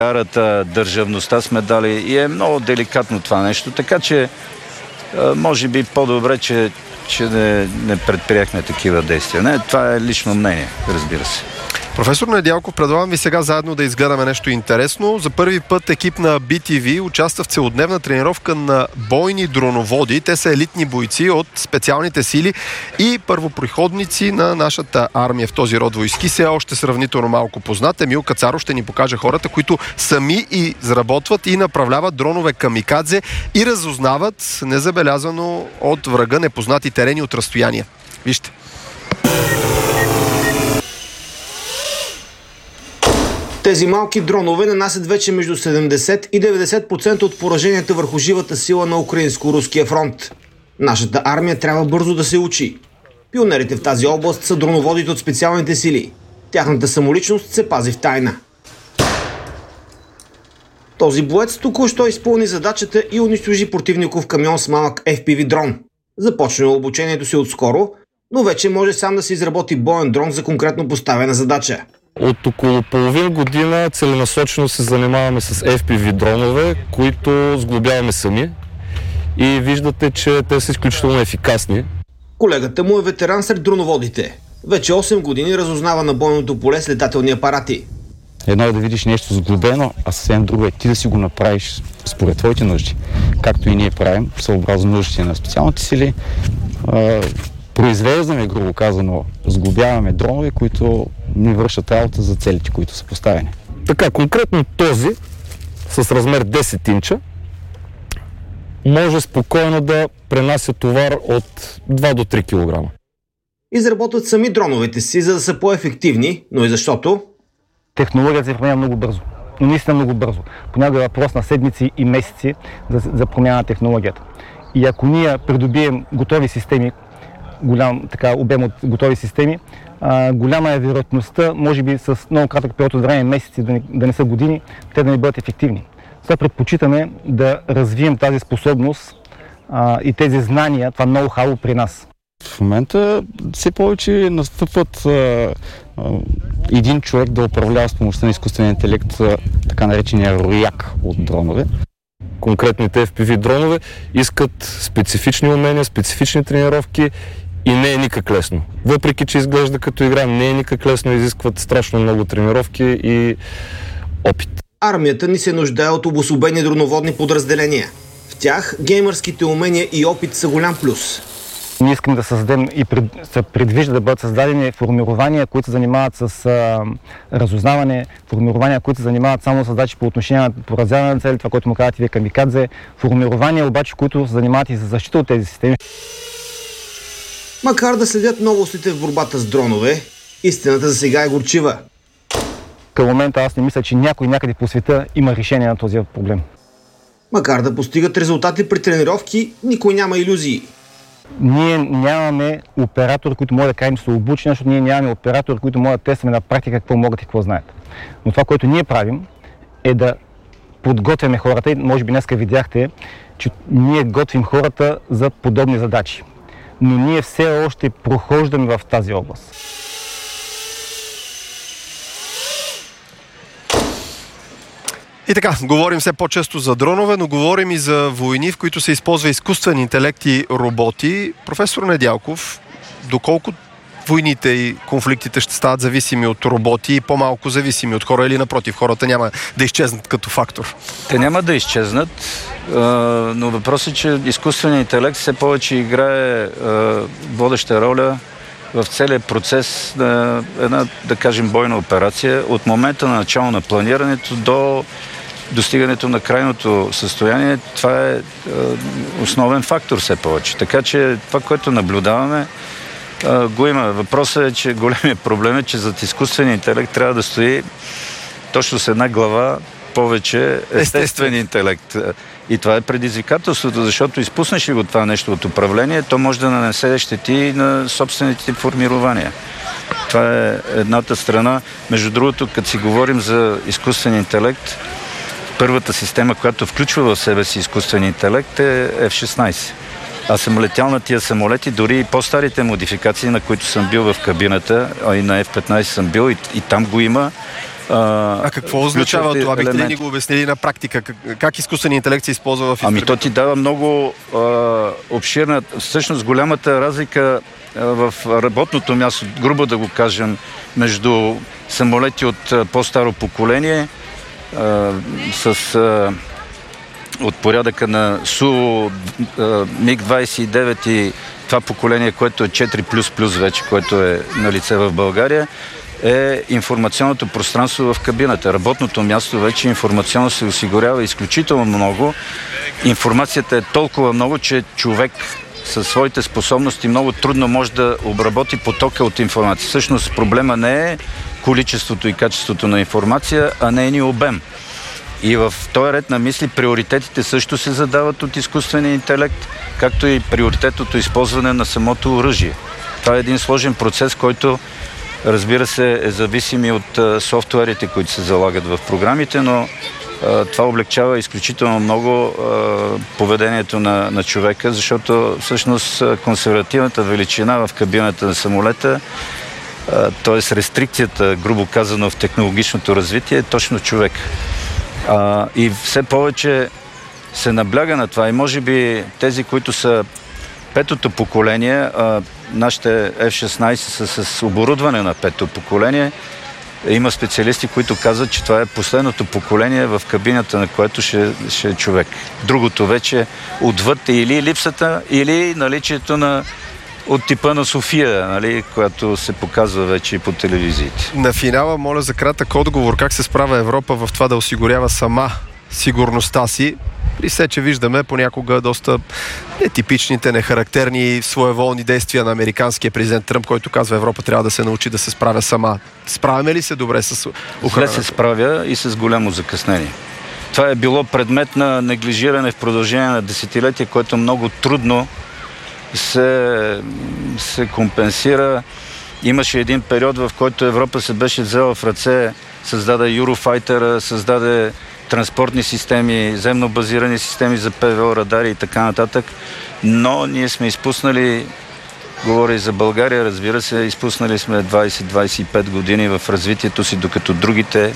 Държавността сме дали и е много деликатно това нещо, така че може би по-добре, че не предприехме такива действия. Не, това е лично мнение, разбира се. Професор Недялков, предлагам ви сега заедно да изгледаме нещо интересно. За първи път екип на BTV участва в целодневна тренировка на бойни дроноводи. Те са елитни бойци от специалните сили и първопроходници на нашата армия в този род войски. Все още сравнително малко познат. Емил Кацаров ще ни покаже хората, които сами изработват и направляват дронове камикадзе и разузнават незабелязано от врага непознати терени от разстояние. Вижте. Тези малки дронове нанасят вече между 70 и 90% от пораженията върху живата сила на украинско-руския фронт. Нашата армия трябва бързо да се учи. Пионерите в тази област са дроноводите от специалните сили. Тяхната самоличност се пази в тайна. Този боец току-що изпълни задачата и унищожи противников камион с малък FPV дрон. Започнало обучението си отскоро, но вече може сам да се изработи боен дрон за конкретно поставена задача. От около половин година целенасочено се занимаваме с FPV дронове, които сглобяваме сами и виждате, че те са изключително ефикасни. Колегата му е ветеран сред дроноводите. Вече 8 години разузнава на бойното поле с летателни апарати. Едно е да видиш нещо сглобено, а съвсем друго е ти да си го направиш според твоите нужди. Както и ние правим, съобразно нуждите на специалните сили. Произвеждаме, грубо казано, сглобяваме дронове, които ни вършат работа за целите, които са поставени. Така, конкретно този с размер 10 инча може спокойно да пренася товар от 2 до 3 кг. Изработват сами дроновете си, за да са по-ефективни, но и защото технологията се променя много бързо. Но наистина много бързо. Понякога е въпрос на седмици и месеци за промяна на технологията. И ако ние придобием готови системи, голям обем от готови системи, голяма е вероятността, може би с много кратък период от време, месеци, да не са години, те да не бъдат ефективни. Сега предпочитаме да развием тази способност и тези знания, това ноу-хау при нас. В момента все повече настъпват един човек да управлява с помощта на изкуствения интелект така наречения рояк от дронове. Конкретните FPV дронове искат специфични умения, специфични тренировки и не е никак лесно. Въпреки че изглежда като игра, не е никак лесно, изискват страшно много тренировки и опит. Армията ни се нуждае от обособени дроноводни подразделения. В тях геймърските умения и опит са голям плюс. Ние искаме да създадем и се предвижда да бъдат създадени формирования, които се занимават с разузнаване, формирования, които се занимават само с задачи по отношение на поразяване на цели, това, което му казвате вие камикадзе, формирования обаче, които се занимават и за защита от тези системи. Макар да следят новостите в борбата с дронове, истината за сега е горчива. Към момента аз не мисля, че някой някъде по света има решение на този проблем. Макар да постигат резултати при тренировки, никой няма илюзии. Ние нямаме оператори, които могат да кажем, че са обучени, защото ние нямаме оператори, които могат да тестваме на практика какво могат и какво знаят. Но това, което ние правим, е да подготвяме хората и може би днеска видяхте, че ние готвим хората за подобни задачи. Но ние все още прохождаме в тази област. И така, говорим все по-често за дронове, но говорим и за войни, в които се използва изкуствен интелект и роботи. Професор Недялков, доколко войните и конфликтите ще стават зависими от роботи и по-малко зависими от хора или напротив, хората няма да изчезнат като фактор? Те няма да изчезнат, но въпросът е, че изкуственият интелект все повече играе водеща роля в целият процес на една, да кажем, бойна операция, от момента на начало на планирането до достигането на крайното състояние. Това е основен фактор все повече. Така че това, което наблюдаваме, го има. Въпросът е, че големият проблем е, че зад изкуствения интелект трябва да стои точно с една глава повече естествен интелект. И това е предизвикателството, защото изпуснеш ли го това нещо от управление, то може да нанесе щети на собствените ти формирования. Това е едната страна. Между другото, като си говорим за изкуствен интелект, първата система, която включва в себе си изкуствен интелект, е F-16. Аз съм летял на тия самолети, дори и по-старите модификации, на които съм бил в кабината, а и на F-15 съм бил, и там го има. какво означава това? Бихте ли ни го обяснили на практика? Как изкуственият интелект се използва в изтребителите? То ти дава много обширна... Всъщност голямата разлика в работното място, грубо да го кажем, между самолети от по-старо поколение от порядъка на Су, МиГ-29 и това поколение, което е 4++ вече, което е на лице в България, е информационното пространство в кабината. Работното място вече информационно се осигурява изключително много. Информацията е толкова много, че човек със своите способности много трудно може да обработи потока от информация. Всъщност проблема не е количеството и качеството на информация, а нейния обем. И в този ред на мисли приоритетите също се задават от изкуствения интелект, както и приоритетното използване на самото оръжие. Това е един сложен процес, който, разбира се, е зависим и от софтуерите, които се залагат в програмите, но това облегчава изключително много поведението на човека, защото всъщност консервативната величина в кабината на самолета, т.е. рестрикцията, грубо казано, в технологичното развитие е точно човек. И все повече се набляга на това и може би тези, които са петото поколение, нашите F-16 са с оборудване на пето поколение. Има специалисти, които казват, че това е последното поколение в кабината, на което ще е човек. Другото вече отвъд е или липсата, или наличието от типа на София, нали, която се показва вече и по телевизиите. На финала, моля за кратък отговор. Как се справя Европа в това да осигурява сама сигурността си? При все, че виждаме понякога доста нетипичните, нехарактерни, своеволни действия на американския президент Тръмп, който казва, Европа трябва да се научи да се справя сама. Справяме ли се добре с охраната? Зле се справя и с голямо закъснение. Това е било предмет на неглижиране в продължение на десетилетия, което много трудно се компенсира. Имаше един период, в който Европа се беше взела в ръце, създаде Eurofighter, създаде транспортни системи, земно базирани системи за ПВО, радари и така нататък. Но ние сме изпуснали, говоря и за България, разбира се, изпуснали сме 20-25 години в развитието си, докато другите.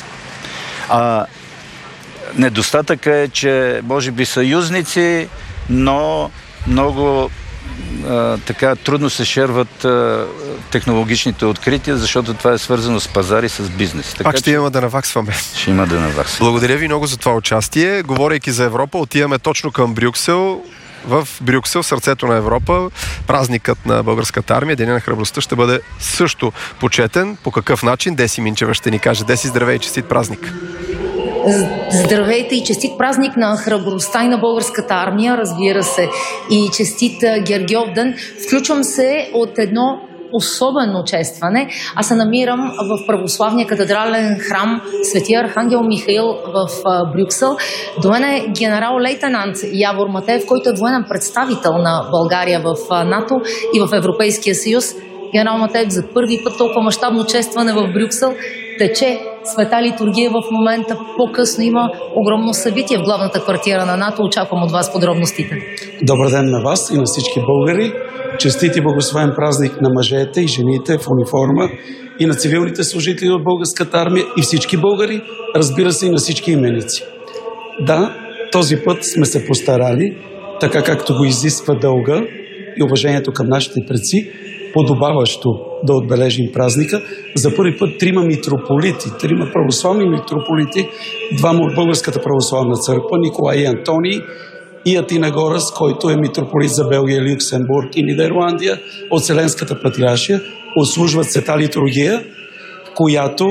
Недостатъкът е, че може би съюзници, но много така трудно се шерват технологичните открития, защото това е свързано с пазари, с бизнес. Така, пак ще имаме да наваксваме. Ще има да наваксваме. Благодаря ви много за това участие. Говорейки за Европа, отиваме точно към Брюксел. В Брюксел, в сърцето на Европа, празникът на българската армия, Деня на храбростта, ще бъде също почетен. По какъв начин? Деси Минчева ще ни каже. Деси, здравей и честит празник! Здравейте и честит празник на храбростта и на българската армия, разбира се, и честит Гергьовден. Включвам се от едно особено честване. Аз се намирам в православния катедрален храм Светия Архангел Михаил в Брюксел. До мен е генерал-лейтенант Явор Матеев, който е военен представител на България в НАТО и в Европейския съюз. Генерал Матеев, за първи път толкова мащабно честване в Брюксел. Тече света литургия в момента. По-късно има огромно събитие в главната квартира на НАТО. Очаквам от вас подробностите. Добър ден на вас и на всички българи. Честит и благословен празник на мъжете и жените в униформа и на цивилните служители от българската армия и всички българи, разбира се и на всички именици. Да, този път сме се постарали, така както го изисква дълга и уважението към нашите предци, подобаващо да отбележим празника. За първи път 3 митрополити, 3 православни митрополити, 2 от Българската православна църква, Николай и Антоний, и Атина Горас, който е митрополит за Белгия, Люксембург и Нидерландия, от Вселенската патриаршия, отслужват света литургия, която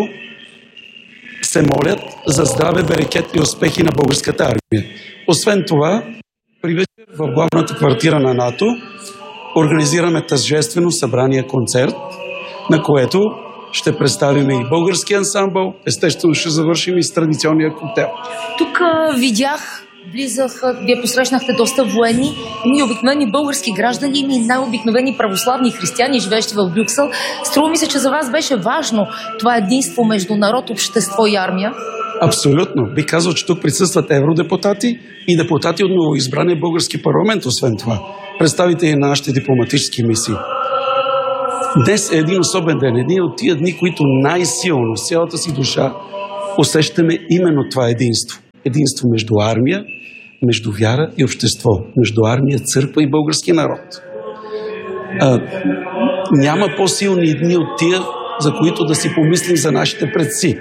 се молят за здраве, берекет и успехи на българската армия. Освен това, при вечер в главната квартира на НАТО организираме тържествено събрание-концерт, на което ще представим и български ансамбъл. Естествено ще завършим и с традиционния коктейл. Тук видях, влизах, вие посрещнахте доста военни, и обикновени български граждани, и най-обикновени православни християни, живеещи в Брюксел. Струва ми се, че за вас беше важно това единство между народ, общество и армия. Абсолютно. Би казал, че тук присъстват евродепутати и депутати от новоизбрания български парламент, освен това. Представители на нашите дипломатически мисии. Днес е един особен ден, един от тия дни, които най-силно, с цялата си душа, усещаме именно това единство. Единство между армия, между вяра и общество, между армия, църква и български народ. Няма по-силни дни от тия, за които да си помислим за нашите предци.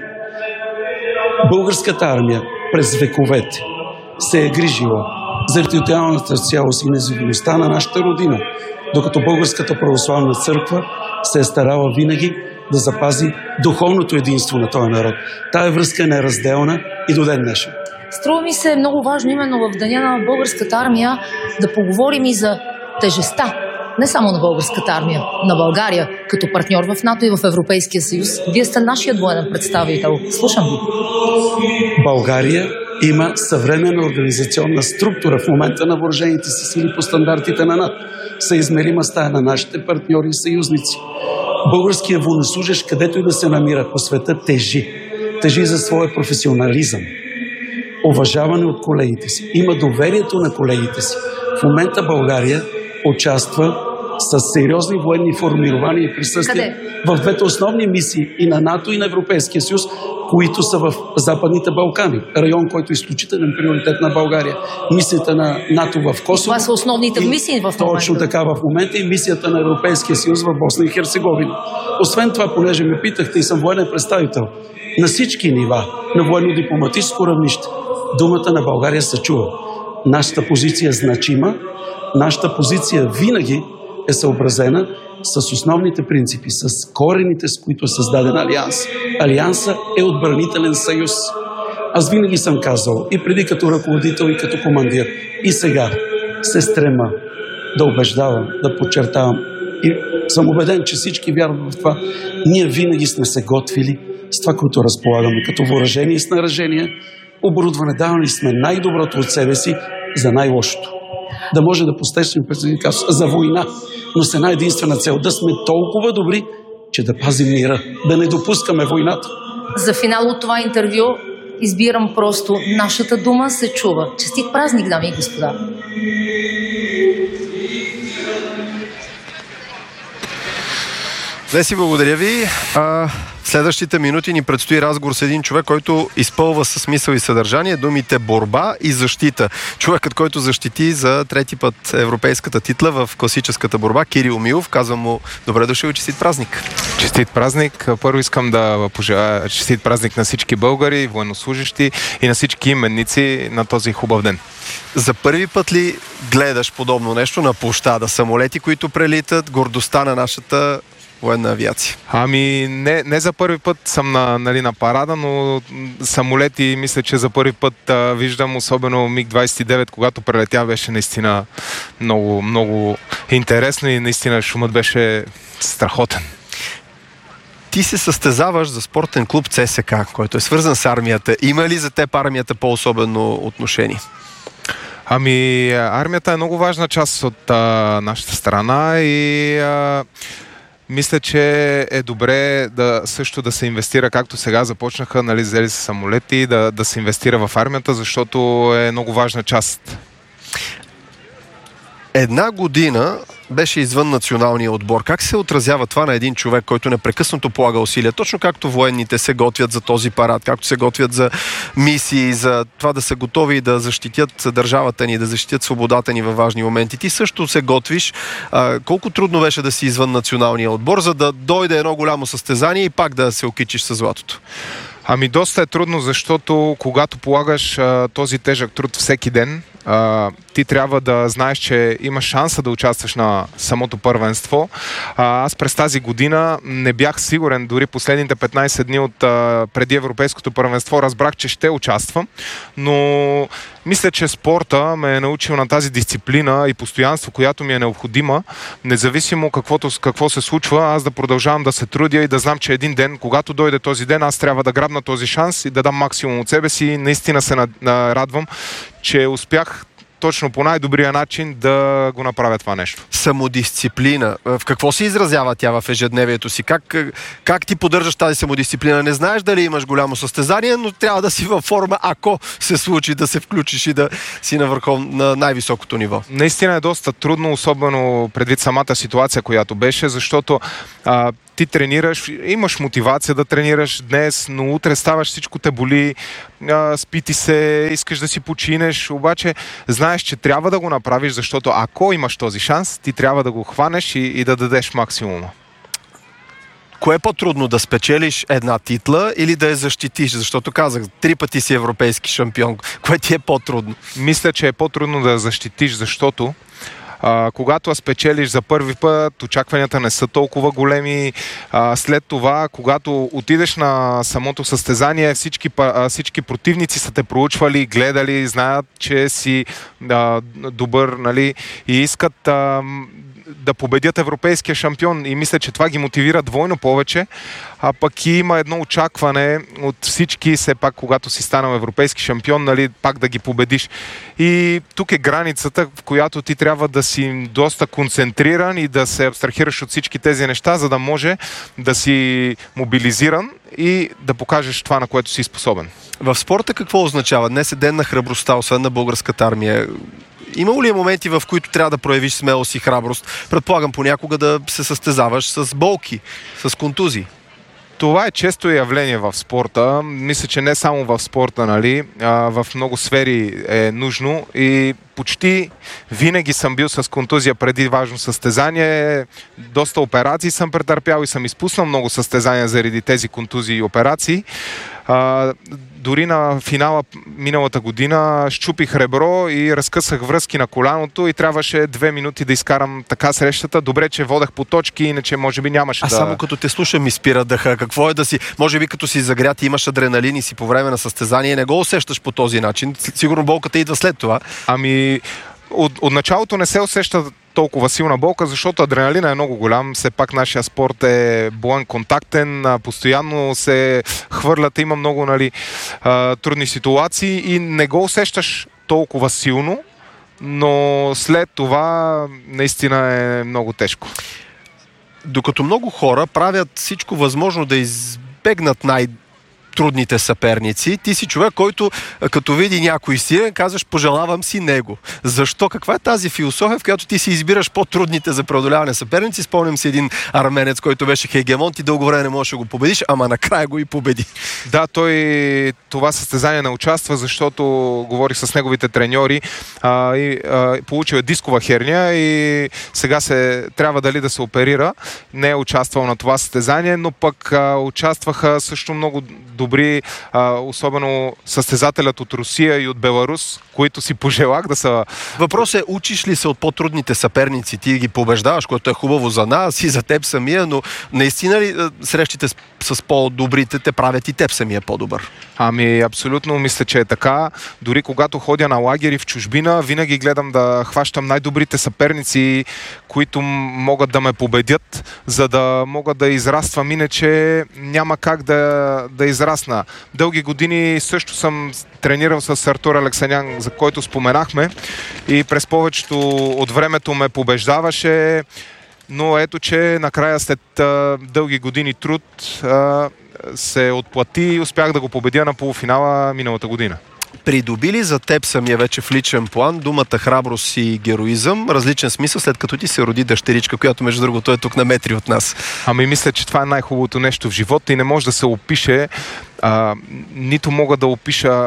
Българската армия през вековете се е грижила за териториалната цялост и независимостта на нашата родина, докато Българската православна църква се е старала винаги да запази духовното единство на този народ. Тая връзка е неразделна и до ден днешен. Струва ми се много важно именно в деня на Българската армия да поговорим и за тежестта, не само на Българската армия, на България, като партньор в НАТО и в Европейския съюз. Вие сте нашият военен представител. Слушам ви. България има съвременна организационна структура в момента на въоръжените си сили по стандартите на НАТО. Съизмерима стая на нашите партньори и съюзници. Българският военнослужещ, където и да се намира по света, тежи. Тежи за своя професионализъм. Уважаване от колегите си. Има доверието на колегите си. В момента България участва с сериозни военни формирования и присъствия в двете основни мисии и на НАТО, и на Европейския съюз, които са в Западните Балкани. Район, който е изключителен приоритет на България. Мисията на НАТО в Косово. Това са основните мисии в момента. Точно така в момента и мисията на Европейския съюз в Босна и Херцеговина. Освен това, понеже ме питахте и съм военен представител, на всички нива, на военно-дипломатическо равнище, думата на България се чува. Нашата позиция е значима, нашата позиция винаги е съобразена с основните принципи, с корените, с които е създаден Алианс. Алианса е отбранителен съюз. Аз винаги съм казал, и преди като ръководител, и като командир, и сега се стрема да убеждавам, да подчертавам. И съм убеден, че всички вярват в това. Ние винаги сме се готвили с това, което разполагаме, като въоръжение и снаряжение, оборудване, давали сме най-доброто от себе си за най-лошото. Да може да постигнем предизвикателство за война, но с една единствена цел, да сме толкова добри, че да пазим мира, да не допускаме войната. За финал от това интервю избирам просто нашата дума се чува. Честит празник, дами и господа! Леси, благодаря ви. В следващите минути ни предстои разговор с един човек, който изпълва със смисъл и съдържание думите борба и защита. Човекът, който защити за трети път европейската титла в класическата борба, Кирил Милов. Казвам му добре дошъл и честит празник. Честит празник. Първо искам да пожелая честит празник на всички българи, военнослужещи и на всички именници на този хубав ден. За първи път ли гледаш подобно нещо на площада? Самолети, които прелитат, гордостта на нашата военна авиация? Ами не за първи път съм на парада, но самолети мисля, че за първи път виждам, особено МиГ-29, когато прелетя, беше наистина много, много интересно и наистина шумът беше страхотен. Ти се състезаваш за спортен клуб ЦСК, който е свързан с армията. Има ли за теб армията по-особено отношение? Ами армията е много важна част от нашата страна и мисля, че е добре също да се инвестира, както сега започнаха, взели се самолети, да се инвестира в армията, защото е много важна част. Една година беше извън националния отбор. Как се отразява това на един човек, който непрекъснато полага усилия? Точно както военните се готвят за този парад, както се готвят за мисии, за това да са готови да защитят държавата ни, да защитят свободата ни във важни моменти. Ти също се готвиш. Колко трудно беше да си извън националния отбор, за да дойде едно голямо състезание и пак да се окичиш със златото? Ами доста е трудно, защото когато полагаш този тежък труд всеки ден, ти трябва да знаеш, че имаш шанса да участваш на самото първенство. Аз през тази година не бях сигурен, дори последните 15 дни от преди Европейското първенство разбрах, че ще участвам, но мисля, че спорта ме е научил на тази дисциплина и постоянство, която ми е необходима, независимо какво се случва, аз да продължавам да се трудя и да знам, че един ден, когато дойде този ден, аз трябва да грабна този шанс и да дам максимум от себе си. Наистина се радвам, че успях точно по най-добрия начин да го направя това нещо. Самодисциплина. В какво се изразява тя в ежедневието си? Как ти поддържаш тази самодисциплина? Не знаеш дали имаш голямо състезание, но трябва да си във форма, ако се случи да се включиш и да си на най-високото ниво. Наистина е доста трудно, особено предвид самата ситуация, която беше, защото ти тренираш, имаш мотивация да тренираш днес, но утре ставаш, всичко те боли, спи ти се, искаш да си починеш, обаче знаеш, че трябва да го направиш, защото ако имаш този шанс, ти трябва да го хванеш и да дадеш максимума. Кое е по-трудно, да спечелиш една титла или да я защитиш? Защото казах, 3 пъти си европейски шампион. Кое ти е по-трудно? Мисля, че е по-трудно да я защитиш, защото когато я спечелиш за първи път, очакванията не са толкова големи. След това, когато отидеш на самото състезание, всички противници са те проучвали, гледали, знаят, че си добър, нали, и искат да победят европейския шампион, и мисля, че това ги мотивира двойно повече, а пък и има едно очакване от всички, все пак, когато си станал европейски шампион, нали, пак да ги победиш. И тук е границата, в която ти трябва да си доста концентриран и да се абстрахираш от всички тези неща, за да може да си мобилизиран и да покажеш това, на което си способен. В спорта какво означава? Днес е ден на храбростта, освен на българската армия. Имало ли е моменти, в които трябва да проявиш смелост и храброст? Предполагам понякога да се състезаваш с болки, с контузии. Това е често явление в спорта. Мисля, че не само в спорта, нали, в много сфери е нужно и почти винаги съм бил с контузия преди важно състезание. Доста операции съм претърпял и съм изпуснал много състезания заради тези контузии и операции. Дори на финала миналата година счупих ребро и разкъсах връзки на коляното и трябваше 2 минути да изкарам така срещата. Добре, че водех по точки, иначе може би нямаше да... Само като те слушам ми спира дъха. Какво е да си... Може би като си загрят и имаш адреналин и си по време на състезание, не го усещаш по този начин. Сигурно болката идва след това. Ами, от началото не се усеща толкова силна болка, защото адреналина е много голям. Все пак нашия спорт е боен, контактен, постоянно се хвърлят, има много, нали, трудни ситуации и не го усещаш толкова силно, но след това наистина е много тежко. Докато много хора правят всичко възможно да избегнат трудните съперници. Ти си човек, който като види някой силен, казваш, пожелавам си него. Защо? Каква е тази философия, в която ти си избираш по-трудните за преодоляване съперници? Спомням си един арменец, който беше хегемон, ти дълго време не можеш да го победиш, ама накрая го и победи. Да, той това състезание не участва, защото говорих с неговите треньори и получил е дискова херния и сега трябва дали да се оперира. Не е участвал на това състезание, но пък участваха също много добри, особено състезателят от Русия и от Беларус, които си пожелах да са... Въпросът е, учиш ли се от по-трудните съперници? Ти ги побеждаваш, което е хубаво за нас и за теб самия, но наистина ли срещите с по-добрите те правят и теб самия по-добър? Ами, абсолютно мисля, че е така. Дори когато ходя на лагери в чужбина, винаги гледам да хващам най-добрите съперници, които могат да ме победят, за да мога да израствам, иначе няма как да израсна. Дълги години също съм тренирал с Артур Алексанян, за който споменахме, и през повечето от времето ме побеждаваше, но ето, че накрая след дълги години труд се отплати и успях да го победя на полуфинала миналата година. Придоби ли за теб самия вече в личен план думата храброст и героизъм различен смисъл, след като ти се роди дъщеричка, която между другото е тук на метри от нас? Ами, мисля, че това е най-хубавото нещо в живота и не може да се опише. Нито мога да опиша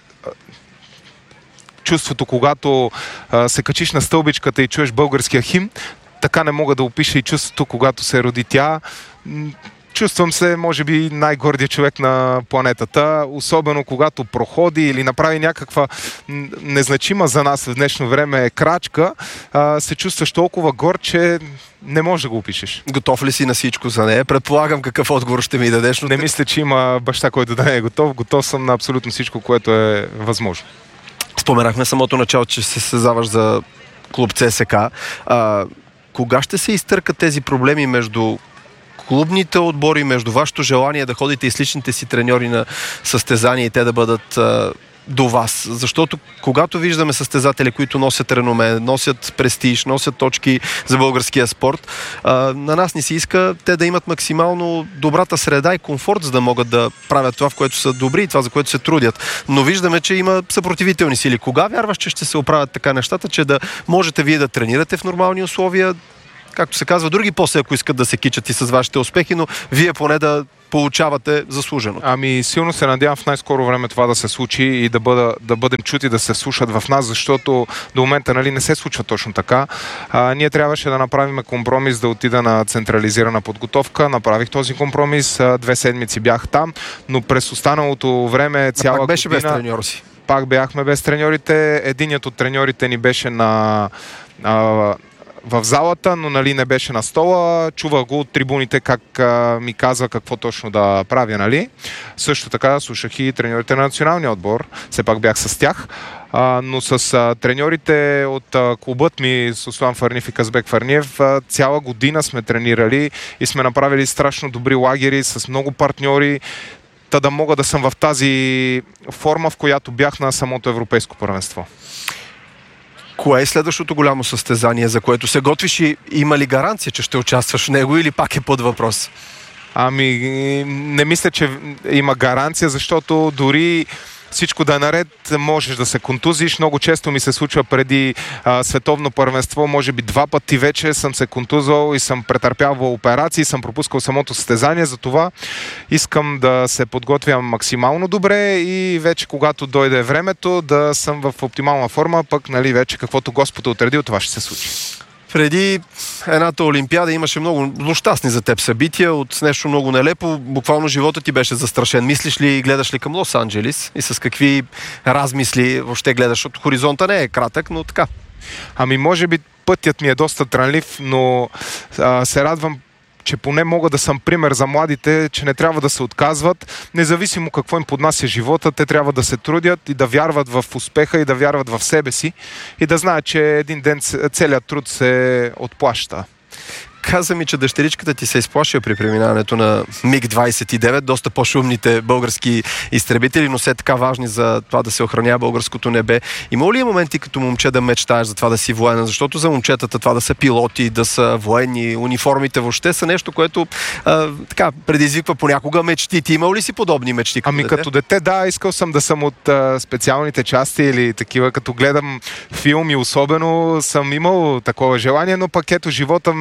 чувството, когато се качиш на стълбичката и чуеш българския химн, така не мога да опиша и чувството, когато се роди тя. Чувствам се, може би, най-гордия човек на планетата, особено когато проходи или направи някаква незначима за нас в днешно време крачка, се чувстваш толкова горд, че не можеш да го опишеш. Готов ли си на всичко за нея? Предполагам какъв отговор ще ми дадеш. Но... Не мисля, че има баща, който да не е готов. Готов съм на абсолютно всичко, което е възможно. Споменахме самото начало, че се състезаваш за клуб ЦСКА. Кога ще се изтъркат тези проблеми между клубните отбори, между вашето желание да ходите и с личните си треньори на състезания и те да бъдат до вас? Защото когато виждаме състезатели, които носят реноме, носят престиж, носят точки за българския спорт, на нас ни се иска те да имат максимално добрата среда и комфорт, за да могат да правят това, в което са добри и това, за което се трудят. Но виждаме, че има съпротивителни сили. Кога вярваш, че ще се оправят така нещата, че да можете вие да тренирате в нормални условия както се казва, други после, ако искат да се кичат и с вашите успехи, но вие поне да получавате заслужено. Ами силно се надявам в най-скоро време това да се случи и да бъдем чути, да се слушат в нас, защото до момента не се случва точно така. Ние трябваше да направим компромис да отида на централизирана подготовка. Направих този компромис, 2 седмици бях там, но през останалото време цяла пак беше година... без треньор си. Пак бяхме без треньорите. Единият от треньорите ни беше в залата, но не беше на стола. Чувах го от трибуните как ми казва какво точно да правя, Също така слушах и треньорите на националния отбор. Все пак бях с тях. Но с треньорите от клубът ми, Суслан Фарнив и Казбек Фарниев, цяла година сме тренирали и сме направили страшно добри лагери с много партньори, да мога да съм в тази форма, в която бях на самото европейско първенство. Кое е следващото голямо състезание, за което се готвиш и има ли гаранция, че ще участваш в него или пак е под въпрос? Ами, не мисля, че има гаранция, защото дори всичко да е наред, можеш да се контузиш. Много често ми се случва преди световно първенство, може би 2 пъти вече съм се контузал и съм претърпявал операции, съм пропускал самото състезание, затова искам да се подготвям максимално добре и вече когато дойде времето да съм в оптимална форма, пък вече каквото Господ е отредил, това ще се случи. Преди едната Олимпиада имаше много злощастни за теб събития от нещо много нелепо. Буквално живота ти беше застрашен. Мислиш ли и гледаш ли към Лос-Анджелис и с какви размисли въобще гледаш? Защото хоризонта не е кратък, но така. Ами може би пътят ми е доста трънлив, но се радвам, че поне мога да съм пример за младите, че не трябва да се отказват, независимо какво им поднася живота, те трябва да се трудят и да вярват в успеха и да вярват в себе си и да знаят, че един ден целият труд се отплаща. Каза ми, че дъщеричката ти се изплашила при преминаването на МиГ-29, доста по-шумните български изтребители, но все така важни за това да се охранява българското небе. Има ли е моменти като момче да мечтаеш за това да си военен? Защото за момчетата това да са пилоти, да са военни, униформите въобще са нещо, което така предизвиква понякога мечти. Ти имал ли си подобни мечти? Като дете, да, искал съм да съм от специалните части или такива, като гледам филми, особено съм имал такова желание, но пък ето живота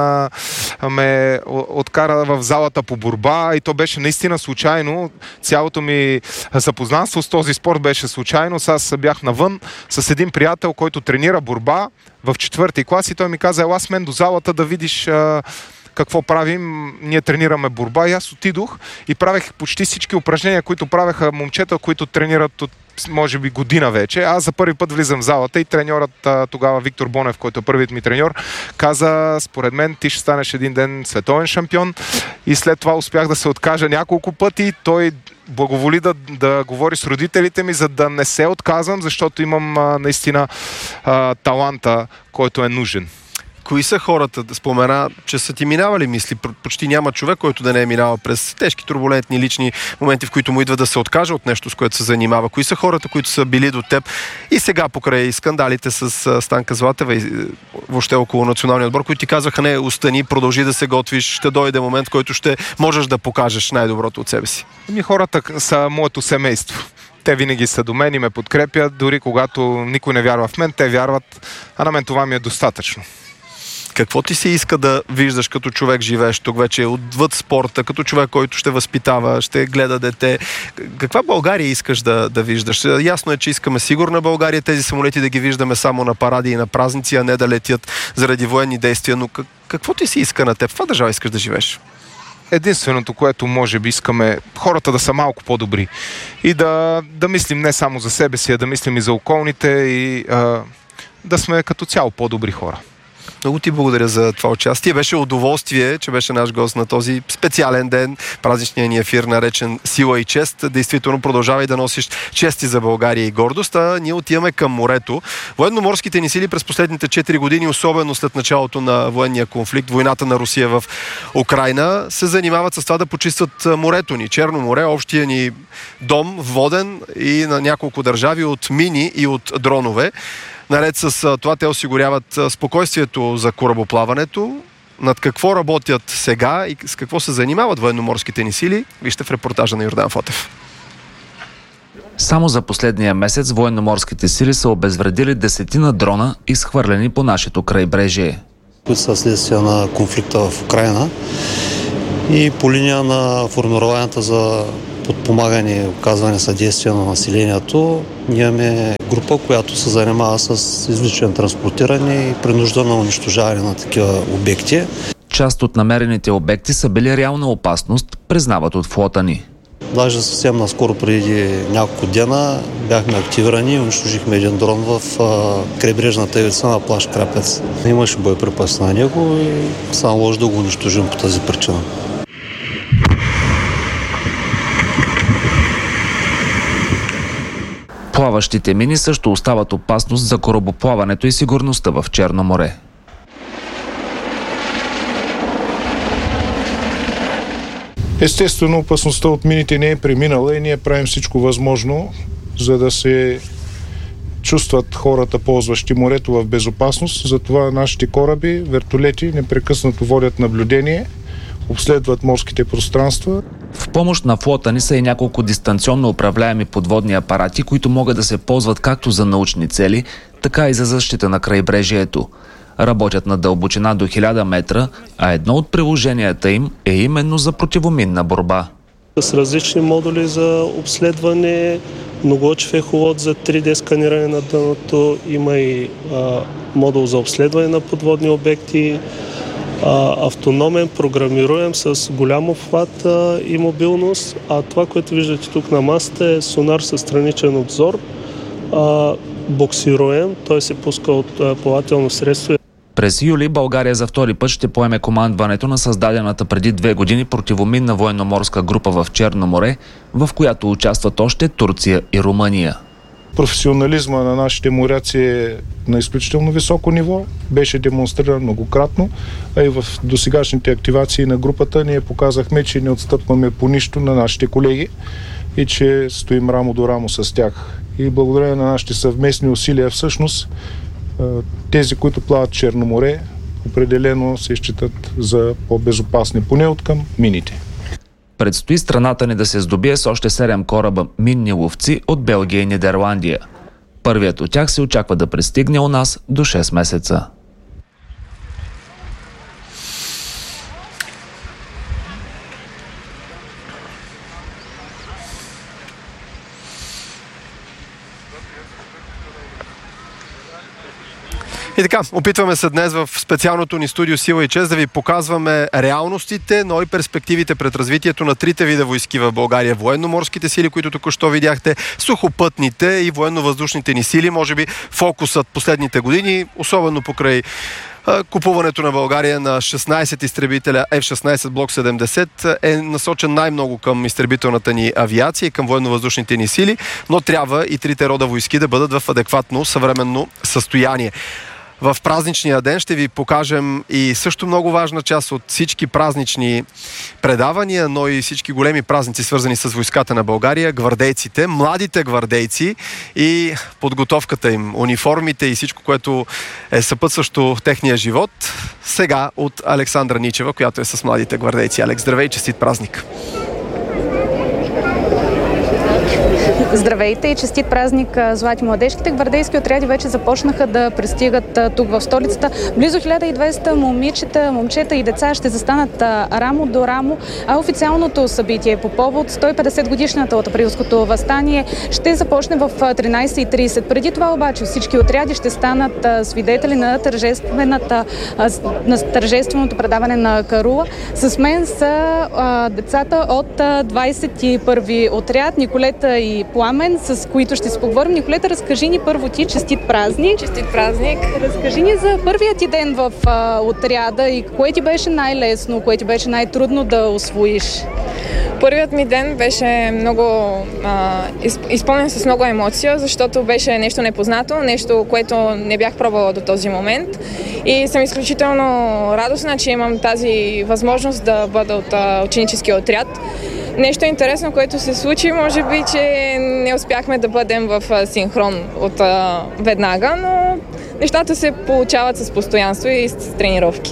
ме откара в залата по борба и то беше наистина случайно. Цялото ми запознанство с този спорт беше случайно. Аз бях навън с един приятел, който тренира борба в 4-ти клас и той ми каза: ела с мен до залата да видиш какво правим. Ние тренираме борба и аз отидох и правех почти всички упражнения, които правеха момчета, които тренират от може би година вече. Аз за първи път влизам в залата и треньорът тогава Виктор Бонев, който е първият ми треньор, каза: според мен ти ще станеш един ден световен шампион. И след това успях да се откажа няколко пъти. Той благоволи да говори с родителите ми, за да не се отказвам, защото имам наистина таланта, който е нужен. Кои са хората? Да спомена, че са ти минавали мисли. Почти няма човек, който да не е минавал през тежки, турбулентни лични моменти, в които му идва да се откаже от нещо, с което се занимава. Кои са хората, които са били до теб и сега покрай скандалите с Станка Златева и въобще около националния отбор, които ти казваха: не, остани, продължи да се готвиш, ще дойде момент, в който ще можеш да покажеш най-доброто от себе си? Хората са моето семейство. Те винаги са до мен и ме подкрепят, дори когато никой не вярва в мен, те вярват, а на мен това ми е достатъчно. Какво ти се иска да виждаш като човек, живееш тук вече отвъд спорта, като човек, който ще възпитава, ще гледа дете? Каква България искаш да виждаш? Ясно е, че искаме сигурна България, тези самолети да ги виждаме само на паради и на празници, а не да летят заради военни действия, но какво ти се иска на теб? В каква държава искаш да живееш? Единственото, което може би искаме, хората да са малко по-добри и да мислим не само за себе си, а да мислим и за околните и да сме като цяло по-добри хора. Много ти благодаря за това участие. Беше удоволствие, че беше наш гост на този специален ден, празничния ни ефир, наречен Сила и чест. Действително продължавай да носиш чести за България и гордост, а ние отиваме към морето. Военноморските ни сили през последните 4 години, особено след началото на военния конфликт, войната на Русия в Украйна, се занимават с това да почистват морето ни. Черно море, общия ни дом, воден и на няколко държави от мини и от дронове. Наред с това те осигуряват спокойствието за корабоплаването. Над какво работят сега и с какво се занимават военноморските ни сили, вижте в репортажа на Йордан Фотев. Само за последния месец военноморските сили са обезвредили 10 дрона, изхвърлени по нашето крайбрежие. които са следствие на конфликта в Украйна. И по линия на формированията за подпомагане и оказване съдействие на населението, ние имаме група, която се занимава с извличане, транспортиране и принуждено унищожаване на такива обекти. Част от намерените обекти са били реална опасност, признават от флота ни. Даже съвсем наскоро, преди няколко дена, бяхме активирани и унищожихме един дрон в крайбрежната ивица на плаж Крапец. Имаше боеприпаси на него и само може да го унищожим по тази причина. Плаващите мини също остават опасност за корабоплаването и сигурността в Черно море. Естествено, опасността от мините не е преминала и ние правим всичко възможно, за да се чувстват хората, ползващи морето, в безопасност. Затова нашите кораби, вертолети непрекъснато водят наблюдение, обследват морските пространства. В помощ на флота ни са и няколко дистанционно управляеми подводни апарати, които могат да се ползват както за научни цели, така и за защита на крайбрежието. Работят на дълбочина до 1000 метра, а едно от приложенията им е именно за противоминна борба. С различни модули за обследване, многоочив ехолот за 3D сканиране на дъното, има и модул за обследване на подводни обекти, автономен, програмируем с голям обхват и мобилност. А това, което виждате тук на масата, е сонар със страничен обзор, боксируем, той се пуска от плавателно средство. През юли България за втори път ще поеме командването на създадената преди 2 години противоминна военноморска група в Черно море, в която участват още Турция и Румъния. Професионализма на нашите моряци е на изключително високо ниво, беше демонстриран многократно, а и в досегашните активации на групата ние показахме, че не отстъпваме по нищо на нашите колеги и че стоим рамо до рамо с тях. И благодарение на нашите съвместни усилия, всъщност, тези, които плават в Черно море, определено се считат за по-безопасни, поне от към мините. Предстои страната ни да се здобие с още 7 кораба минни ловци от Белгия и Нидерландия. Първият от тях се очаква да пристигне у нас до 6 месеца. И така, опитваме се днес в специалното ни студио Сила и чест да ви показваме реалностите, но и перспективите пред развитието на трите вида войски в България. Военноморските сили, които току-що видяхте, сухопътните и военно-въздушните ни сили. Може би фокусът последните години, особено покрай купуването на България на 16 изтребителя F-16 Block 70 е насочен най-много към изтребителната ни авиация и към военно-въздушните ни сили, но трябва и трите рода войски да бъдат в адекватно съвременно състояние. В празничния ден ще ви покажем и също много важна част от всички празнични предавания, но и всички големи празници, свързани с войската на България, гвардейците, младите гвардейци и подготовката им, униформите и всичко, което е съпътстващо техния живот. Сега от Александра Ничева, която е с младите гвардейци. Алекс, здравей, честит празник! Здравейте и честит празник, злати младежките. Гвардейски отряди вече започнаха да пристигат тук в столицата. Близо 1200 момчета и деца ще застанат рамо до рамо. А официалното събитие по повод 150 годишната от априлското въстание ще започне в 13:30. Преди това обаче всички отряди ще станат свидетели на тържественото предаване на карула. С мен са децата от 21 отряд, Николета и Пламен, с които ще си поговорим. Николета, разкажи ни първо ти, честит празник. Честит празник. Разкажи ни за първият ти ден в отряда и кое ти беше най-лесно, кое ти беше най-трудно да усвоиш? Първият ми ден беше много изпълнен с много емоция, защото беше нещо непознато, нещо, което не бях пробвала до този момент. И съм изключително радостна, че имам тази възможност да бъда от ученическия отряд. Нещо интересно, което се случи, може би, че не успяхме да бъдем в синхрон от веднага, но нещата се получават с постоянство и с тренировки.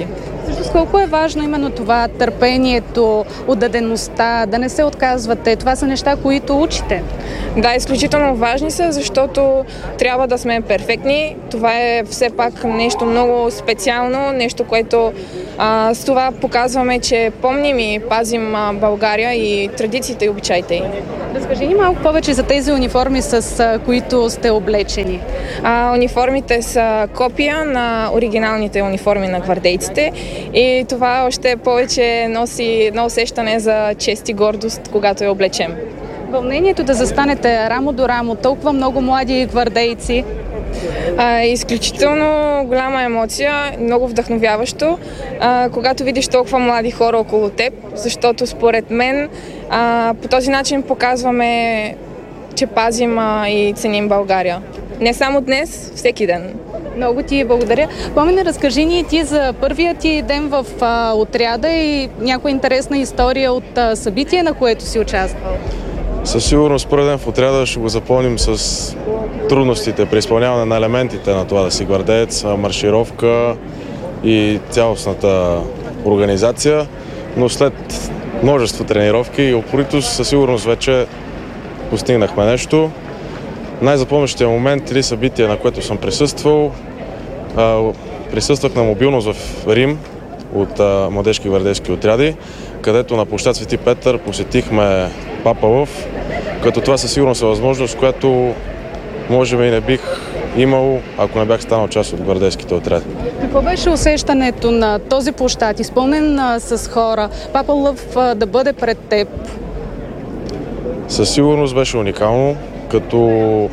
Всъщност колко е важно именно това търпението, отдадеността, да не се отказвате? Това са неща, които учите. Да, изключително важни са, защото трябва да сме перфектни. Това е все пак нещо много специално, нещо, което с това показваме, че помним и пазим България и традициите и обичаите й. Разкажи ни малко повече за тези униформи, с които сте облечени. Униформите са копия на оригиналните униформи на гвардейците и това още повече носи едно усещане за чест и гордост, когато я облечем. Вълнението да застанете рамо до рамо, толкова много млади гвардейци. Изключително голяма емоция, много вдъхновяващо, когато видиш толкова млади хора около теб, защото според мен по този начин показваме, че пазим и ценим България. Не само днес, всеки ден. Много ти благодаря. Пламене, разкажи ни ти за първия ти ден в отряда и някоя интересна история от събитие, на което си участвал. Със сигурност първи ден в отряда ще го запомним с трудностите при изпълняване на елементите на това да си гвардеец, маршировка и цялостната организация, но след множество тренировки и упоритост със сигурност вече постигнахме нещо. Най-запомнящия момент или събитие, на което съм присъствал, присъствах на мобилност в Рим от младежки гвардейски отряди, където на площад Свети Петър посетихме Папа Лъв, като това със сигурност е възможност, която може би не бих имал, ако не бях станал част от гвардейските отряди. Какво беше усещането на този площад, изпълнен с хора, Папа Лъв да бъде пред теб? Със сигурност беше уникално, като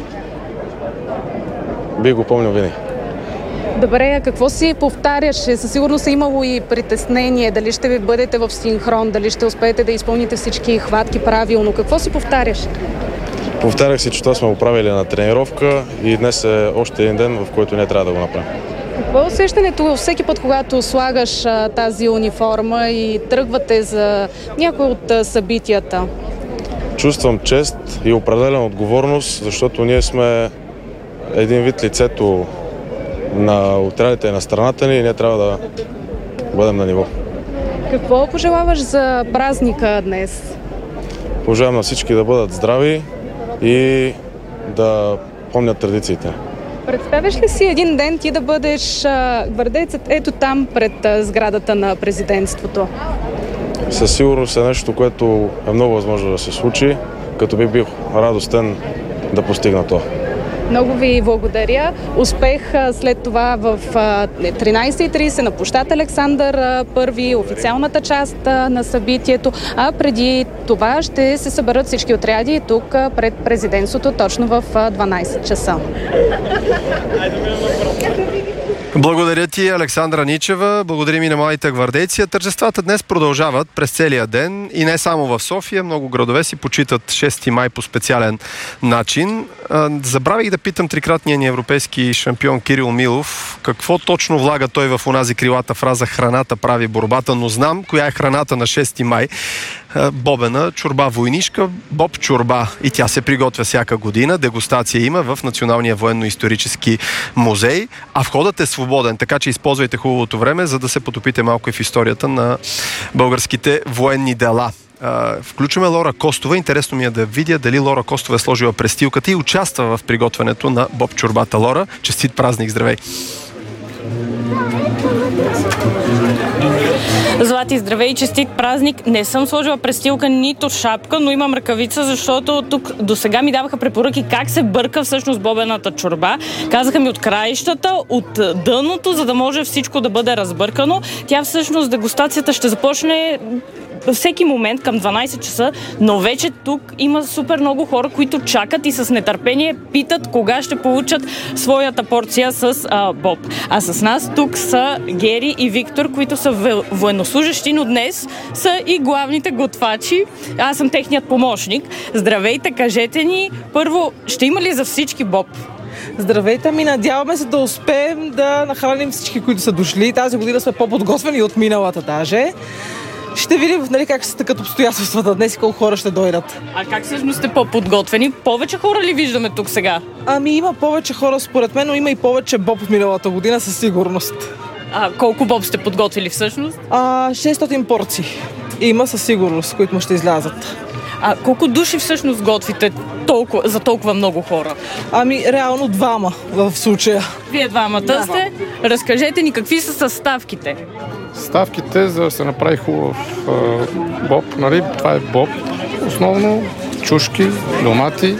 бих го помнил винаги. Добре, а какво си повтаряше? Със сигурност е имало и притеснение. Дали ще ви бъдете в синхрон, дали ще успеете да изпълните всички хватки правилно. Какво си повтаряше? Повтарях си, че това сме го правили на тренировка и днес е още един ден, в който не трябва да го направим. Какво е усещането всеки път, когато слагаш тази униформа и тръгвате за някой от събитията? Чувствам чест и определена отговорност, защото ние сме един вид лицето на отрядите и на страната ни и ние трябва да бъдем на ниво. Какво пожелаваш за празника днес? Пожелавам на всички да бъдат здрави и да помнят традициите. Представяш ли си един ден ти да бъдеш гвардейцът ето там пред сградата на президентството? Със сигурност е нещо, което е много възможно да се случи, като би бил радостен да постигна това. Много ви благодаря. Успех след това в 13:30 на площад Александър I, официалната част на събитието, а преди това ще се съберат всички отряди тук пред президентството точно в 12 часа. Благодаря ти, Александра Ничева. Благодарим и на младите гвардейци. Тържествата днес продължават през целия ден и не само в София. Много градове си почитат 6 май по специален начин. Забравих да питам трикратния ни европейски шампион Кирил Милов какво точно влага той в онази крилата фраза "храната прави борбата", но знам коя е храната на 6 май. Бобена чорба войнишка, боб чорба, и тя се приготвя всяка година. Дегустация има в Националния военно-исторически музей, а входът е свободен, така че използвайте хубавото време, за да се потопите малко и в историята на българските военни дела. Включваме Лора Костова. Интересно ми е да видя дали Лора Костова е сложила престилката и участва в приготвянето на боб чорбата. Лора, честит празник, здравей! Злати, здравей, честит празник. Не съм сложила престилка, нито шапка, но имам ръкавица, защото тук до сега ми даваха препоръки как се бърка всъщност бобената чорба. Казаха ми от краищата, от дъното, за да може всичко да бъде разбъркано. Тя всъщност, дегустацията ще започне всеки момент към 12 часа, но вече тук има супер много хора, които чакат и с нетърпение питат кога ще получат своята порция с боб. А с нас тук са Гери и Виктор, които са военнослужащи, но днес са и главните готвачи. Аз съм техният помощник. Здравейте, кажете ни, първо, ще има ли за всички боб? Здравейте, надяваме се да успеем да нахраним всички, които са дошли. Тази година сме по-подготвени от миналата даже. Ще видим, нали, как ще се тъкат обстоятелствата днес и колко хора ще дойдат. А как всъщност сте по-подготвени? Повече хора ли виждаме тук сега? Ами има повече хора според мен, но има и повече боб от миналата година със сигурност. Колко боб сте подготвили всъщност? 600 порции има със сигурност, които му ще излязат. Колко души всъщност готвите за толкова много хора? Реално 2 в случая. Вие 2 сте. Разкажете ни какви са съставките. Съставките, за да се направи хубав боб, нали? Това е боб. Основно чушки, домати.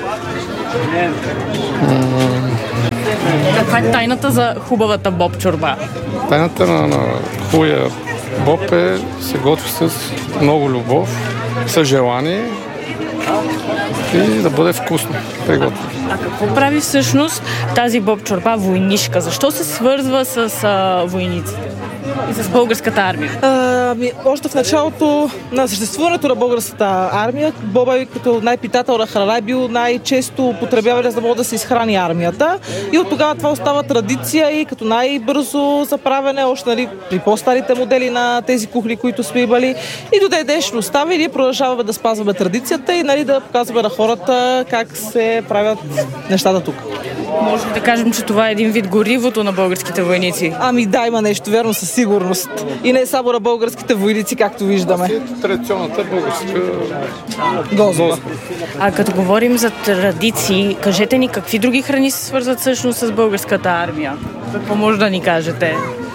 Каква е тайната за хубавата боб чорба? Тайната на хубавия боб се готви с много любов, с желание и да бъде вкусно. Какво прави всъщност тази боб чорба войнишка? Защо се свързва с войниците и с българската армия? Още в началото на съществуването на българската армия, боба като най-питателна храна е бил най-често употребяван, за да може да се изхрани армията. И от тогава това остава традиция и като най-бързо за правене, още при по-старите модели на тези кухли, които сме имали. И до днешно остава и ние продължаваме да спазваме традицията и да показваме на хората как се правят нещата тук. Може да кажем, че това е един вид горивото на българските войници. Да, има нещо верно със сигурност. И не само на българските войници, както виждаме. Традиционната българска гозба. Като говорим за традиции, кажете ни какви други храни се свързват всъщност с българската армия? Какво може да ни кажете?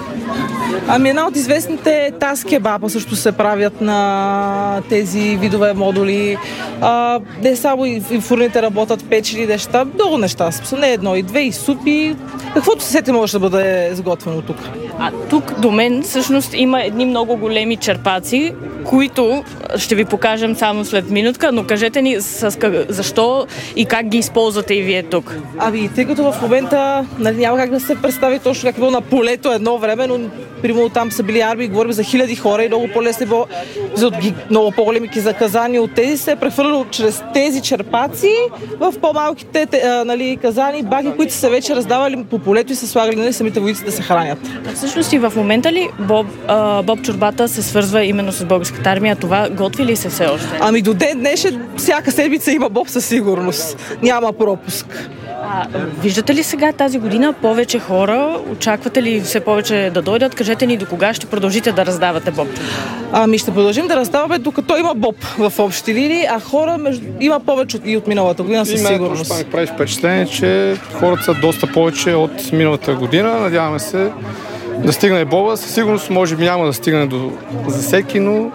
Една от известните таз кебаба също се правят на тези видове модули. Не само и фурните работят, печени неща, много неща. Не едно и две, и супи. Каквото се сети може да бъде изготвено тук. Тук до мен всъщност има едни много големи черпаци, които ще ви покажем само след минутка, но кажете ни защо и как ги използвате и вие тук. Тъй като в момента няма как да се представи точно как е било на полето едно време, но примерно там са били армии, говорим за хиляди хора и много по-лесно е било за много по-големи казани от тези се е прехвърлило чрез тези черпаци в по-малките казани, баки, които са вече раздавали по полето и са слагали самите войници да се хранят. Всъщност и в момента ли боб чорбата се свързва именно с българската армия? Това готви ли се все още? До ден днешен всяка седмица има боб със сигурност. Няма пропуск. Виждате ли сега тази година повече хора? Очаквате ли все повече да дойдат? Кажете ни до кога ще продължите да раздавате боб? Ще продължим да раздаваме докато има боб в общи линии, а хора има повече и от миналата година със сигурност. Това ми прави впечатление, че хората са доста повече от миналата година. Надяваме се да стигне боба. Със сигурност може би няма да стигне за всеки, но...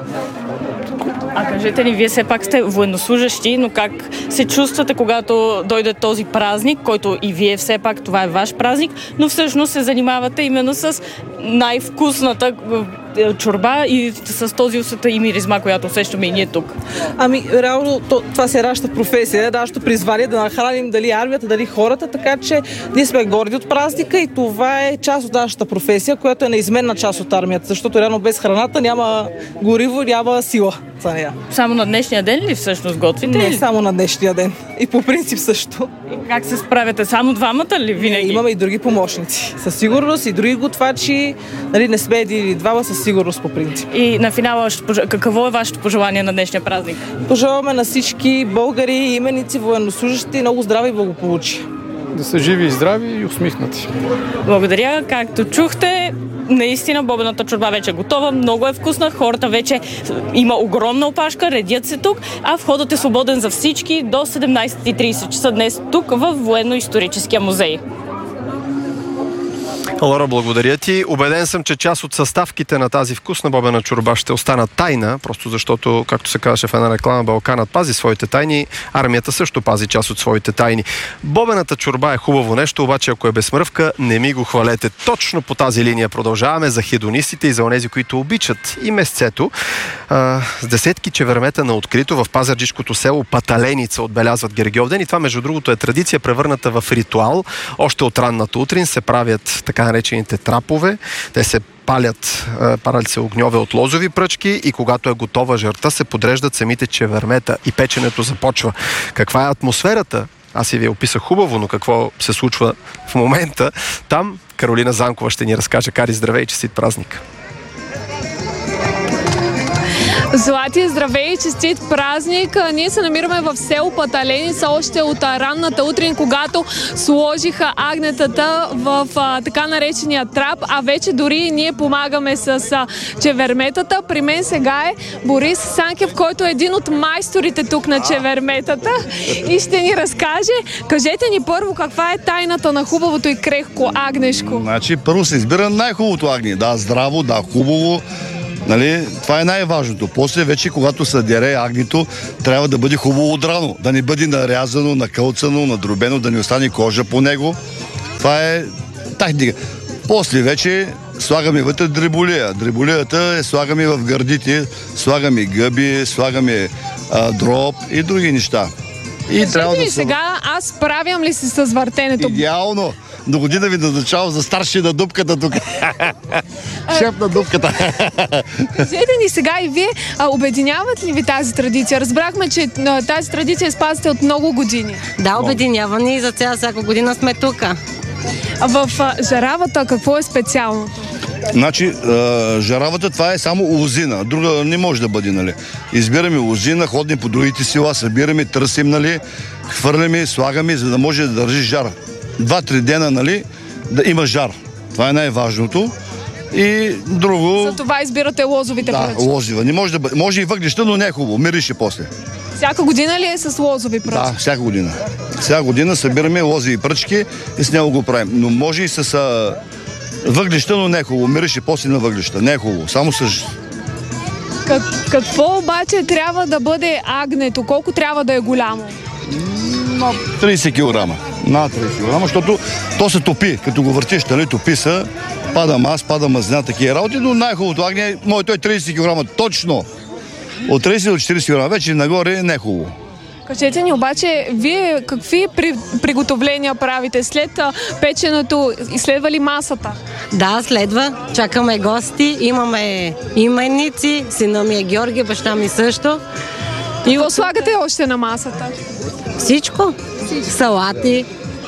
Кажете ни, вие все пак сте военнослужащи, но как се чувствате, когато дойде този празник, който и вие все пак, това е ваш празник, но всъщност се занимавате именно с най-вкусната чорба и с този усета и миризма, която усещаме и ние тук? Реално това се е нашата професия, нашето призвание да нахраним дали армията, дали хората, така че ние сме горди от празника и това е част от нашата професия, която е неизменна част от армията, защото реално без храната няма гориво, няма сила за нея. Само на днешния ден ли всъщност готвите? Не, само на днешния ден. И по принцип също. И как се справяте? Само 2 ли винаги? Имаме и други помощници. Със сигурност и други готвачи. Не сме един или 2, със сигурност по принцип. И на финала, какво е вашето пожелание на днешния празник? Пожелаваме на всички българи, именици, военнослужащи много здраве и благополучие. Да са живи и здрави и усмихнати. Благодаря. Както чухте, наистина бобената чорба вече е готова, много е вкусна, хората вече има огромна опашка, редят се тук, а входът е свободен за всички до 17:30 часа днес тук в Военно-историческия музей. Лора, благодаря ти. Убеден съм, че част от съставките на тази вкусна бобена чорба ще останат тайна, просто защото, както се казваше в една реклама, Балканът пази своите тайни, армията също пази част от своите тайни. Бобената чорба е хубаво нещо, обаче ако е безмръвка, не ми го хвалете. Точно по тази линия продължаваме за хедонистите и за онези, които обичат и месцето. С десетки чевермета на открито в пазарджишкото село Паталеница отбелязват Гергьовден и това, между другото, е традиция, превърната в ритуал. Още от ранната утрин се правят така наречените трапове. Те се палят се огньове от лозови пръчки и когато е готова жърта, се подреждат самите чевермета и печенето започва. Каква е атмосферата? Аз и ви описах хубаво, но какво се случва в момента? Там Каролина Занкова ще ни разкаже. Кари, здравей, честит празник! Злати, здравей и честит празник! Ние се намираме в село Паталеница още от ранната утрин, когато сложиха агнетата в така наречения трап, а вече дори ние помагаме с чеверметата. При мен сега е Борис Санкев, който е един от майсторите тук на чеверметата и ще ни разкаже. Кажете ни първо каква е тайната на хубавото и крехко агнешко. Значи първо се избира най-хубавото агне. Да, здраво, да, хубаво. Нали? Това е най-важното. После вече, когато се дере агнето, трябва да бъде хубаво одрано. Да не бъде нарязано, накълцано, надробено, да не остане кожа по него. Това е техника. После вече слагаме вътре дреболия. Дреболията слагаме в гърдите, слагаме гъби, слагаме дроб и други неща. И трябва да сега, аз справям ли се с въртенето? Идеално! До година ви назначавам за старши на дупката тук. Шеф на дупката. Кажете ни сега и вие, обединяват ли ви тази традиция? Разбрахме, че тази традиция спазвате от много години. Да, обединява ни и за всяка година сме тук. В жаравата какво е специалното? Значи, жаравата това е само лозина. Друга не може да бъде, нали. Избираме лозина, ходим по другите села, събираме, търсим, нали, хвърляме, слагаме, за да може да държи жар. 2-3 дена, нали, да има жар. Това е най-важното. И друго... За това избирате лозовите пръчки. Да, лозива. Не може да бъде. Може и въглища, но не е хубаво. Мирише после. Всяка година ли е с лозови пръчки? Да, всяка година. Всяка година събираме лозови пръчки и с него го правим. Но може и с въглища, но не е хубаво. Мирише после на въглища. Не е хубаво. Само с... Какво обаче трябва да бъде агнето? Колко трябва да е голямо? 30 кг. На 30 кг, защото то се топи. Като го въртиш, нали, топи се, пада мас, пада мазнина, такива работи, но най-хубавото агне, моето е 30 кг, точно. От 30 до 40 кг, вече нагоре не е хубаво. Кажете ни обаче, вие какви приготовления правите след печенето и следва ли масата? Да, следва. Чакаме гости, имаме именници, сина ми е Георги, баща ми също. И какво слагате още на масата? Всичко. Салати.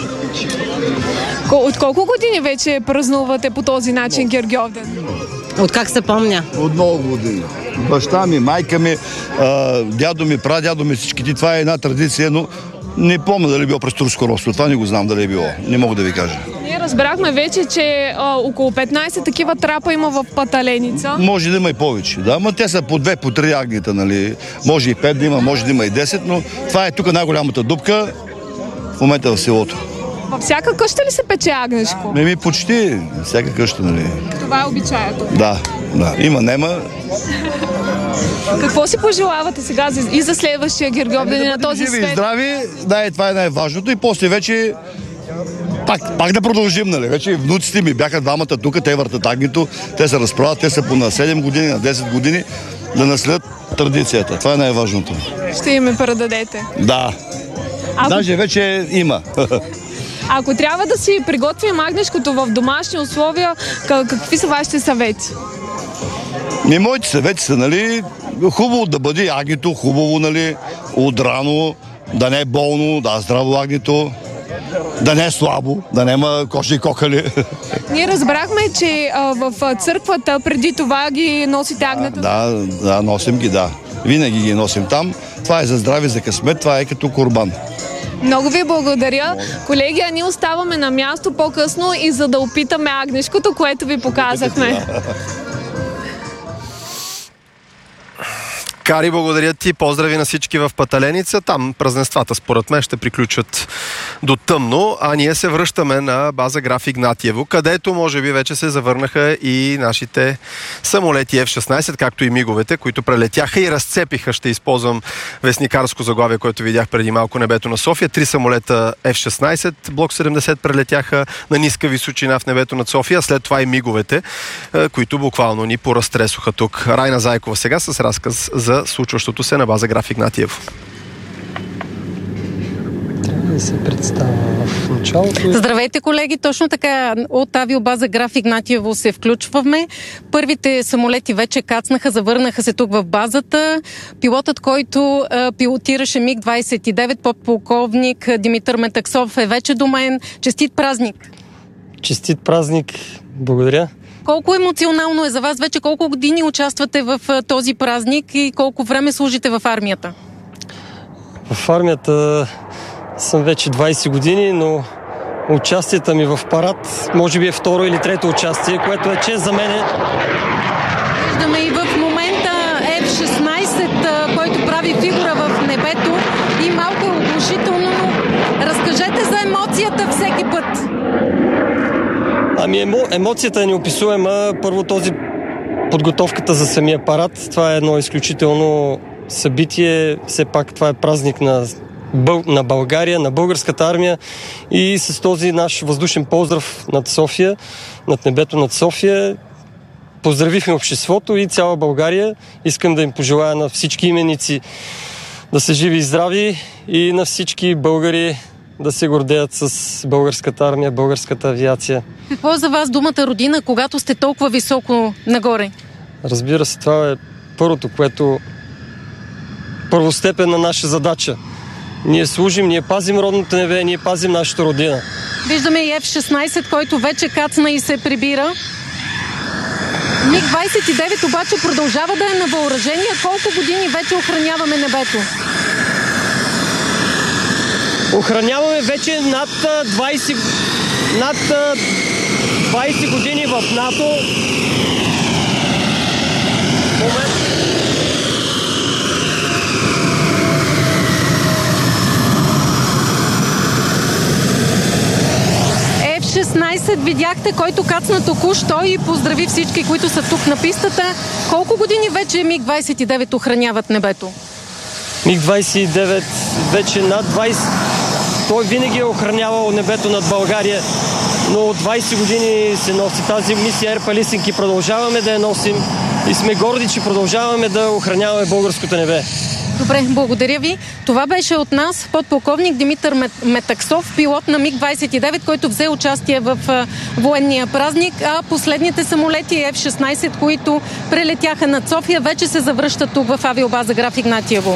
От колко години вече празнувате по този начин Гергьовден? От как се помня? От много години. Баща ми, майка ми, дядо ми, прадядо ми, всички това е една традиция, но не помня дали е било през турско робство. Това не го знам дали е било. Не мога да ви кажа. Ние разбрахме вече, че около 15 такива трапа има в Паталеница. Може да има и повече, да, но те са по 2, по 3 агнета, нали. Може и 5 да има, може да има и 10, но това е тук най-голямата дупка в момента в селото. Във всяка къща ли се пече агнешко? Почти всяка къща, нали. Това е обичаето. Да, има, нема. Какво си пожелавате сега и за следващия Гергьовден на този свет? Живи и здрави, да, това е най-важното и после вече пак да продължим, нали. Вече внуците ми бяха двамата тук, те въртат агнето, те се разправят, те са по на 7 години, на 10 години да наследят традицията. Това е най-важното. Ще им предадете. Да. Даже вече има. Ако трябва да си приготвим агнешкото в домашни условия, какви са вашите съвети? Моите съвети са, нали, хубаво да бъде агнето, хубаво, нали, отрано, да не е болно, да е здраво агнето, да не е слабо, да няма коши и кокали. Ние разбрахме, че в църквата преди това ги носите агнета. Да, носим ги, да. Винаги ги носим там. Това е за здраве, за късмет, това е като курбан. Много ви благодаря. Колеги, а ние оставаме на място по-късно и за да опитаме агнешкото, което ви показахме. Кари, благодаря ти. Поздрави на всички в Паталеница. Там празненствата, според мен, ще приключат до тъмно, а ние се връщаме на база Граф Игнатиево, където може би вече се завърнаха и нашите самолети F-16, както и миговете, които прелетяха и разцепиха, ще използвам вестникарско заглавие, което видях преди малко, небето на София. 3 самолета F-16, блок 70 прелетяха на ниска височина в небето над София, след това и миговете, които буквално ни поразтресоха тук. Райна Зайкова сега с разказ за случващото се на база Граф Игнатиево. Трябва да се представя в началото. Здравейте, колеги! Точно така, от авиобаза Граф Игнатиево се включваме. Първите самолети вече кацнаха, завърнаха се тук в базата. Пилотът, който пилотираше МиГ-29, подполковник Димитър Метаксов, е вече до мен. Честит празник! Честит празник! Благодаря! Колко емоционално е за вас? Вече колко години участвате в този празник и колко време служите в армията? В армията съм вече 20 години, но участието ми в парад може би е второ или трето участие, което е чест за мене. Виждаме и в момента F-16, който прави фигура в небето и малко е оглушително, но разкажете за емоцията всеки път. Емоцията е неописуема. Първо подготовката за самия парад. Това е едно изключително събитие. Все пак това е празник на България, на българската армия и с този наш въздушен поздрав над София, над небето над София, поздравихме обществото и цяла България. Искам да им пожелая на всички именици да са живи и здрави и на всички българи да се гордеят с българската армия, българската авиация. Какво е за вас думата родина, когато сте толкова високо нагоре? Разбира се, това е първото, което първостепенна наша задача. Ние служим, ние пазим родното небе, ние пазим нашата родина. Виждаме и F-16, който вече кацна и се прибира. МиГ-29 обаче продължава да е на въоръжение. Колко години вече охраняваме небето? Охраняваме вече над 20 години в НАТО. F-16 видяхте, който кацна току-що и поздрави всички, които са тук на пистата. Колко години вече МиГ-29 охраняват небето? МиГ-29 вече над 20. Той винаги е охранявал небето над България, но от 20 години се носи тази мисия Air Policing. Продължаваме да я носим и сме горди, че продължаваме да охраняваме българското небе. Добре, благодаря ви. Това беше от нас подполковник Димитър Метаксов, пилот на МиГ-29, който взе участие в военния празник, а последните самолети F-16, които прелетяха над София, вече се завръщат тук в авиобаза Граф Игнатиево.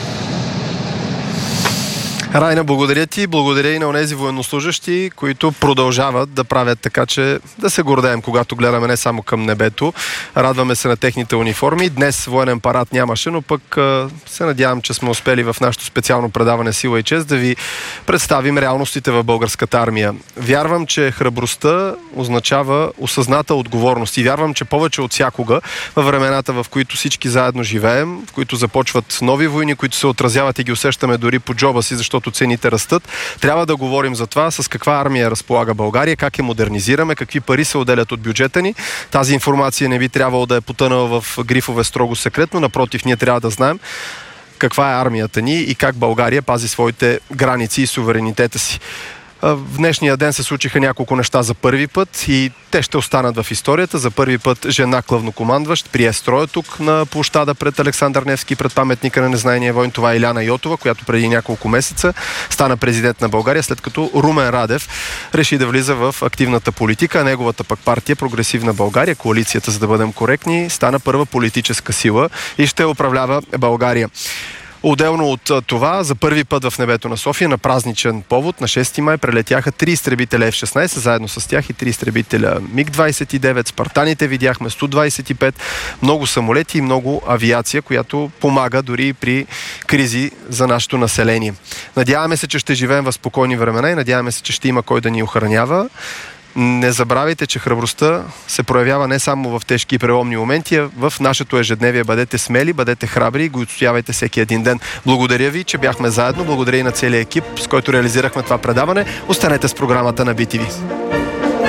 Райна, благодаря ти. Благодаря и на онези военнослужащи, които продължават да правят така, че да се гордеем, когато гледаме не само към небето. Радваме се на техните униформи. Днес военен парад нямаше, но пък се надявам, че сме успели в нашето специално предаване Сила и чест да ви представим реалностите в българската армия. Вярвам, че храбростта означава осъзната отговорност и вярвам, че повече от всякога във времената, в които всички заедно живеем, в които започват нови войни, които се отразяват и ги усещаме дори по джоба си, защото цените растат. Трябва да говорим за това с каква армия разполага България, как я модернизираме, какви пари се отделят от бюджета ни. Тази информация не би трябвало да е потънала в грифове строго секретно. Напротив, ние трябва да знаем каква е армията ни и как България пази своите граници и суверенитета си. В днешния ден се случиха няколко неща за първи път и те ще останат в историята. За първи път жена главнокомандващ прие строя тук на площада пред Александър Невски, пред паметника на незнайния войн. Това е Иляна Йотова, която преди няколко месеца стана президент на България, след като Румен Радев реши да влиза в активната политика. Неговата пък партия Прогресивна България, коалицията, за да бъдем коректни, стана първа политическа сила и ще управлява България. Отделно от това, за първи път в небето на София на празничен повод на 6 май прелетяха 3 изтребителя F-16, заедно с тях и 3 изтребителя МиГ-29, Спартаните видяхме, Су-25, много самолети и много авиация, която помага дори при кризи за нашето население. Надяваме се, че ще живеем в спокойни времена и надяваме се, че ще има кой да ни охранява. Не забравяйте, че храбростта се проявява не само в тежки и преломни моменти, а в нашето ежедневие. Бъдете смели, бъдете храбри и го отстоявайте всеки един ден. Благодаря ви, че бяхме заедно. Благодаря и на целия екип, с който реализирахме това предаване. Останете с програмата на BTV.